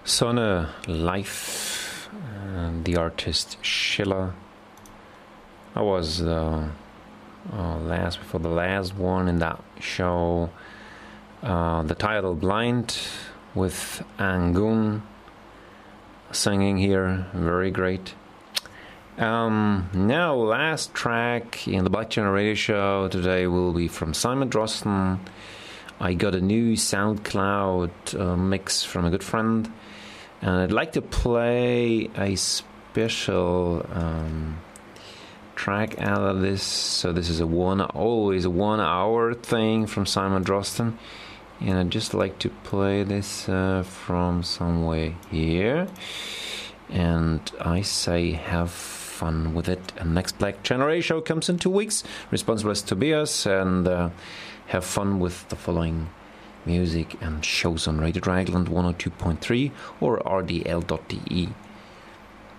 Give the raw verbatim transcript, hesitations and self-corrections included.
Sonne live, and the artist Schiller. I was uh, uh, last before the last one in that show. Uh, the title Blind with Angun singing here, very great. Um, now, last track in the Black Channel Radio Show today will be from Simon Drosten. I got a new SoundCloud uh, mix from a good friend, and I'd like to play a special um, track out of this. So this is a one, always a one-hour thing from Simon Drosten, and I'd just like to play this uh, from somewhere here. And I say have fun with it. And next Black Channel Radio Show comes in two weeks. Responsible is Tobias, and uh, have fun with the following music and shows on Radio Dragland one oh two point three or r d l dot d e.